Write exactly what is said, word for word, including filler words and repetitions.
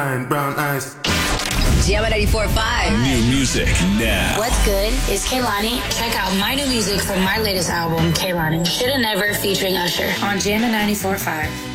brown eyes. Jam ninety-four point five. New music now. What's good? It's Kehlani. Check out my new music from my latest album, Kehlani. Shoulda Never featuring Usher on Jam ninety-four point five.